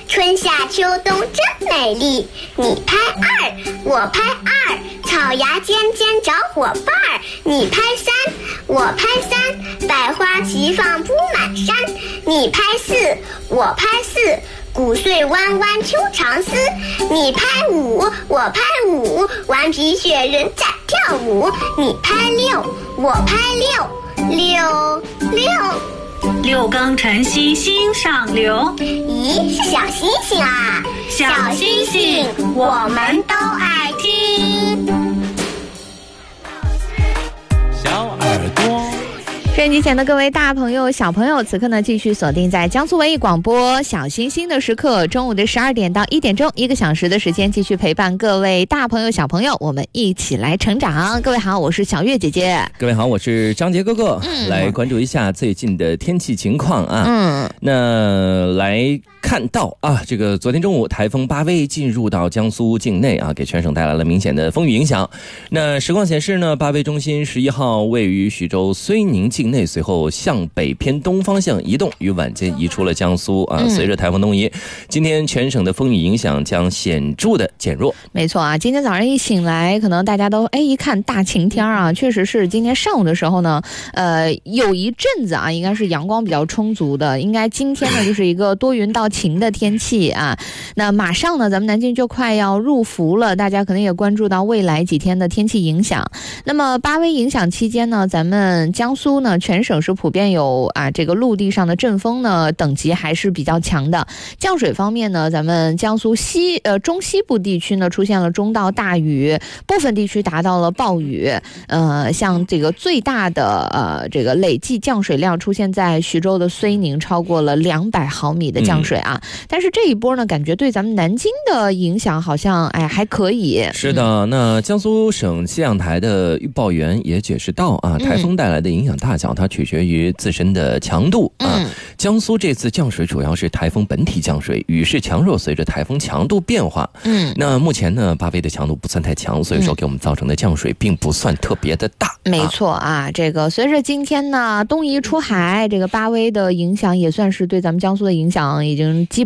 春夏秋冬真美丽。你拍二，我拍二，草芽尖尖找伙伴儿。你拍三，我拍三，百花齐放铺满山。你拍四，我拍四，谷穗弯弯秋长丝。你拍五，我拍五，顽皮雪人在跳舞。你拍六，我拍六， 六更晨曦心上流。 咦，是小星星啊！ 小星星我们都爱听。 小耳朵。 收音机前的各位大朋友小朋友，此刻呢继续锁定在江苏文艺广播小星星的时刻，中午的12点到1点钟，1个小时的时间继续陪伴各位大朋友小朋友，我们一起来成长。各位好，我是小月姐姐。 各位好，我是张杰哥哥。来关注一下最近的天气情况啊。那来看到啊，这个昨天中午台风巴威进入到江苏境内啊，给全省带来了明显的风雨影响。那实况显示呢，巴威中心11号位于徐州睢宁境内，随后向北偏东方向移动，于晚间移出了江苏啊。随着台风东移，今天全省的风雨影响将显著的减弱。 没错啊，今天早上一醒来，可能大家都一看大晴天啊，确实是今天上午的时候呢，有一阵子啊，应该是阳光比较充足的，应该今天呢就是一个多云到晴的天气啊。那马上呢，咱们南京就快要入伏了，大家可能也关注到未来几天的天气影响。那么巴威影响期间呢，咱们江苏呢全省是普遍有这个陆地上的阵风呢等级还是比较强的。降水方面呢，咱们江苏中西部地区呢出现了中到大雨，部分地区达到了暴雨。像这个最大的这个累计降水量出现在徐州的睢宁，超过了200毫米的降水啊。但是这一波呢，感觉对咱们南京的影响好像还可以。 是的，那江苏省气象台的预报员也解释到啊，台风带来的影响大小它取决于自身的强度啊。江苏这次降水主要是台风本体降水，雨势强弱随着台风强度变化。那目前呢，巴威的强度不算太强，所以说给我们造成的降水并不算特别的大。 没错啊，这个随着今天呢东移出海，这个巴威的影响也算是对咱们江苏的影响已经基